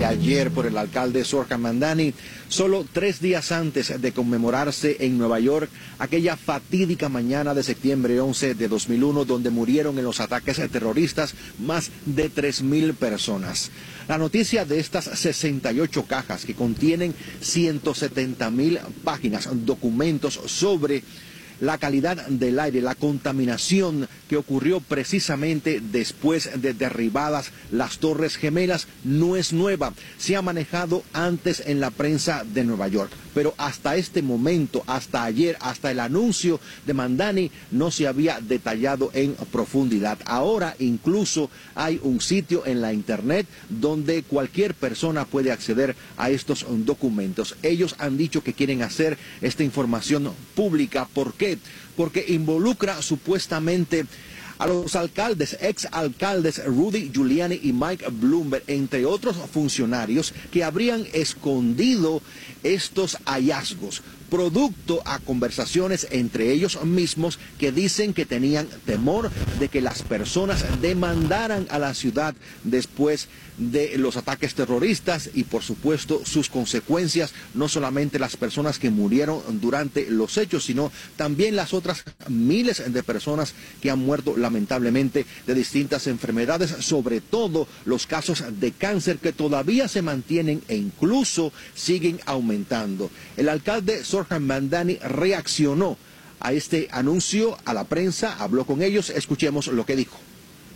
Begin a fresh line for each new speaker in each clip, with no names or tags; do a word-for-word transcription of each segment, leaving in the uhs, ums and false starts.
ayer por el alcalde Zohran Mamdani, solo tres días antes de conmemorarse en Nueva York aquella fatídica mañana de septiembre once de dos mil uno, donde murieron en los ataques terroristas más de tres mil personas. La noticia de estas sesenta y ocho cajas que contienen ciento setenta mil páginas, documentos sobre la calidad del aire, la contaminación que ocurrió precisamente después de derribadas las Torres Gemelas, no es nueva. Se ha manejado antes en la prensa de Nueva York, pero hasta este momento, hasta ayer, hasta el anuncio de Mamdani, no se había detallado en profundidad. Ahora incluso hay un sitio en la internet donde cualquier persona puede acceder a estos documentos. Ellos han dicho que quieren hacer esta información pública. ¿Por qué? Porque involucra supuestamente a los alcaldes, exalcaldes Rudy Giuliani y Mike Bloomberg, entre otros funcionarios que habrían escondido estos hallazgos, producto a conversaciones entre ellos mismos que dicen que tenían temor de que las personas demandaran a la ciudad después de los ataques terroristas y por supuesto sus consecuencias, no solamente las personas que murieron durante los hechos, sino también las otras miles de personas que han muerto lamentablemente de distintas enfermedades, sobre todo los casos de cáncer que todavía se mantienen e incluso siguen aumentando. El alcalde Zohran Mamdani reaccionó a este anuncio, a la prensa, habló con ellos, escuchemos lo que dijo.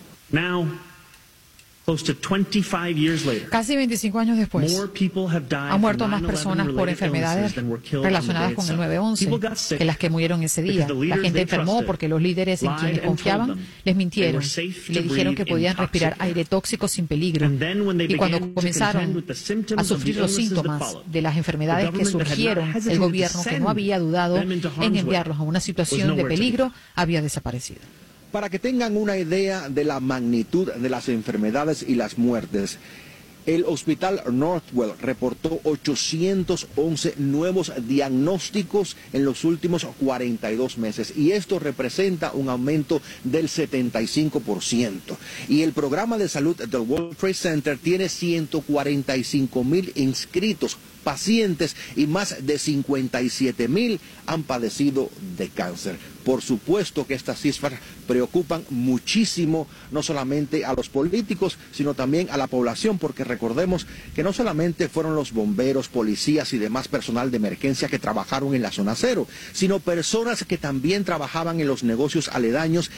Now, close to twenty-five years later,
casi veinticinco años después,
more people have died
han muerto
from
más
nine eleven
personas por
related
enfermedades
illnesses than were killed on the
relacionadas
day
con el
itself.
nueve once
People got sick
que las que murieron ese día.
because the
La
leaders
gente
they
enfermó
trusted
porque los líderes en
lied
quienes
and told
confiaban
them
les
they
mintieron
were safe
y les
to
dijeron que
breathe
podían
in
respirar
toxic air.
aire tóxico sin peligro.
And then when they
Y cuando
began to
comenzaron
contend with the symptoms
a
of the
sufrir los
illnesses that
síntomas
followed,
de las enfermedades
the
que
government that had not
surgieron, el
hesitated to
gobierno que no
send
había dudado
them into harm's
en
way
enviarlos a una
was
situación de
nowhere to be
peligro,
found.
había desaparecido.
Para que tengan una idea de la magnitud de las enfermedades y las muertes, el hospital Northwell reportó ochocientos once nuevos diagnósticos en los últimos cuarenta y dos meses y esto representa un aumento del setenta y cinco por ciento. Y el programa de salud del World Trade Center tiene ciento cuarenta y cinco mil inscritos pacientes y más de cincuenta y siete mil han padecido de cáncer. Por supuesto que estas cifras preocupan muchísimo no solamente a los políticos, sino también a la población, porque recordemos que no solamente fueron los bomberos, policías y demás personal de emergencia que trabajaron en la zona cero, sino personas que también trabajaban en los negocios aledaños